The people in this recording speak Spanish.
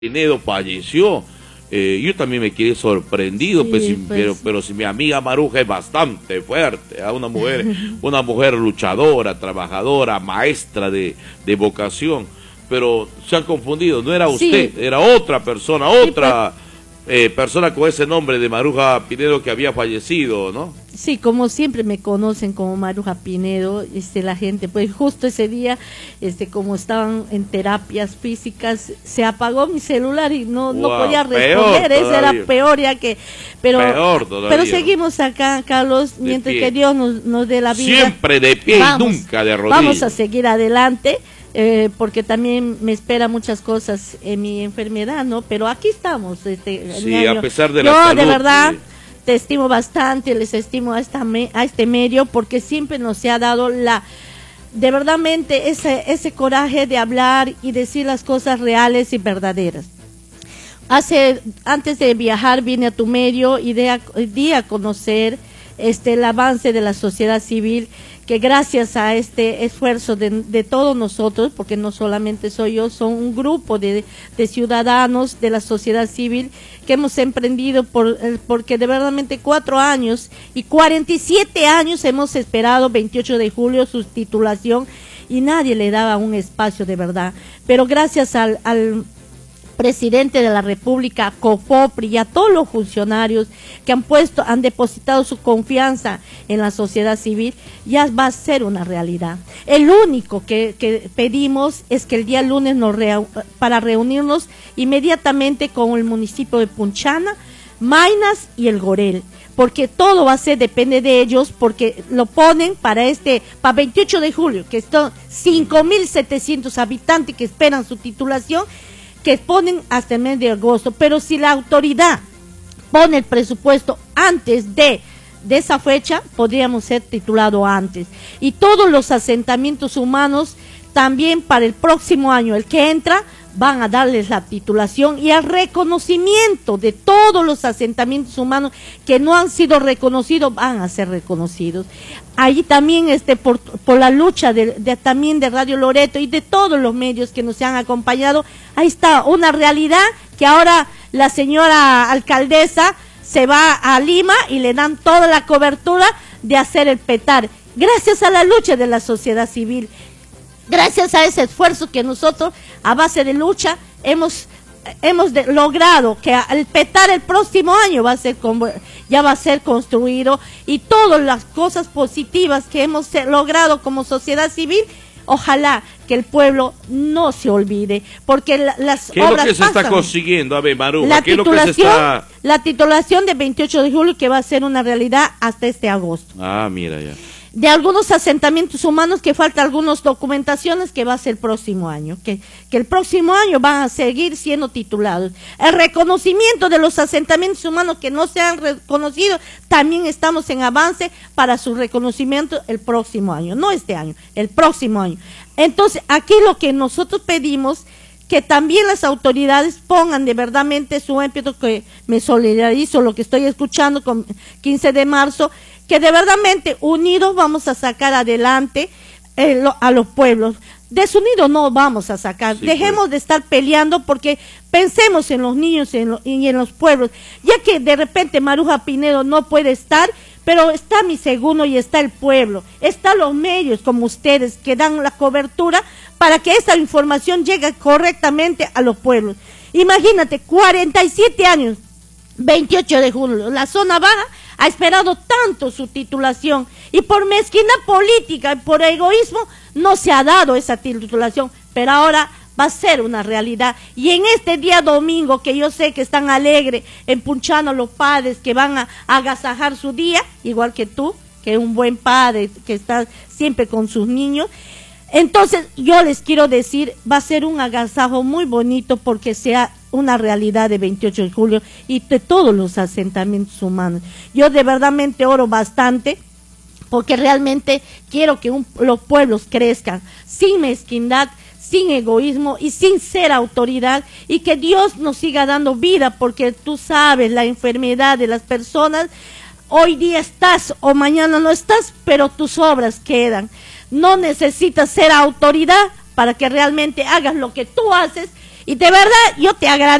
Pinedo falleció. Yo también me quedé sorprendido, Sí, pero si mi amiga Maruja es bastante fuerte, una mujer luchadora, trabajadora, maestra de vocación, pero se han confundido, no era usted, era otra persona, persona con ese nombre de Maruja Pinedo que había fallecido, ¿no? Sí, como siempre me conocen como Maruja Pinedo, la gente, pues justo ese día, como estaban en terapias físicas, se apagó mi celular y no podía responder, eso era peor ya que, pero seguimos acá, Carlos, mientras que Dios nos dé la vida. Siempre de pie y nunca de rodillas. Vamos a seguir adelante. Porque también me espera muchas cosas en mi enfermedad, ¿no? Pero aquí estamos. Sí, a pesar de la salud. Yo de verdad te estimo bastante, les estimo a este medio, porque siempre nos se ha dado de verdadmente ese coraje de hablar y decir las cosas reales y verdaderas. Antes de viajar vine a tu medio y di a conocer el avance de la sociedad civil, que gracias a este esfuerzo de todos nosotros, porque no solamente soy yo, son un grupo de ciudadanos de la sociedad civil que hemos emprendido porque de verdaderamente 4 años y 47 años hemos esperado 28 de julio su titulación y nadie le daba un espacio de verdad. Pero gracias al presidente de la República, COFOPRI y a todos los funcionarios que han depositado su confianza en la sociedad civil, ya va a ser una realidad. El único que pedimos es que el día lunes para reunirnos inmediatamente con el municipio de Punchana, Maynas y el Gorel, porque todo depende de ellos, porque lo ponen para 28 de julio, que son 5.700 habitantes que esperan su titulación, que ponen hasta el mes de agosto, pero si la autoridad pone el presupuesto antes de esa fecha, podríamos ser titulados antes. Y todos los asentamientos humanos también para el próximo año, el que entra, van a darles la titulación y el reconocimiento de todos los asentamientos humanos que no han sido reconocidos, van a ser reconocidos. Allí también por la lucha también de Radio Loreto y de todos los medios que nos han acompañado, ahí está una realidad que ahora la señora alcaldesa se va a Lima y le dan toda la cobertura de hacer el petar, gracias a la lucha de la sociedad civil. Gracias a ese esfuerzo que nosotros, a base de lucha, hemos logrado que el petar el próximo año ya va a ser construido, y todas las cosas positivas que hemos logrado como sociedad civil, ojalá que el pueblo no se olvide, porque las ¿Qué es obras lo que se está consiguiendo? A ver, Maruja, ¿qué es lo que se está...? La titulación de 28 de julio, que va a ser una realidad hasta este agosto. Ah, mira ya. De algunos asentamientos humanos que faltan algunas documentaciones, que va a ser el próximo año, que el próximo año van a seguir siendo titulados. El reconocimiento de los asentamientos humanos que no se han reconocido, también estamos en avance para su reconocimiento el próximo año, no este año, el próximo año. Entonces, aquí lo que nosotros pedimos, que también las autoridades pongan de verdadmente su ímpetu, que me solidarizo lo que estoy escuchando con 15 de marzo, que de verdadmente unidos vamos a sacar adelante a los pueblos. Desunidos no vamos a sacar, sí, dejemos de estar peleando, porque pensemos en los niños y en los pueblos, ya que de repente Maruja Pinedo no puede estar, pero está mi segundo y está el pueblo, están los medios como ustedes que dan la cobertura para que esta información llegue correctamente a los pueblos. Imagínate, 47 años, 28 de julio, la zona baja ha esperado tanto su titulación, y por mezquina política y por egoísmo no se ha dado esa titulación, pero ahora va a ser una realidad. Y en este día domingo, que yo sé que están alegres en Punchana los padres que van a agasajar su día, igual que tú, que es un buen padre que está siempre con sus niños. Entonces yo les quiero decir, va a ser un agasajo muy bonito, porque sea una realidad de 28 de julio y de todos los asentamientos humanos. Yo de verdadmente oro bastante, porque realmente quiero que los pueblos crezcan sin mezquindad, sin egoísmo y sin ser autoridad, y que Dios nos siga dando vida, porque tú sabes la enfermedad de las personas. Hoy día estás o mañana no estás, pero tus obras quedan. No necesitas ser autoridad para que realmente hagas lo que tú haces Y de verdad, yo te agradezco.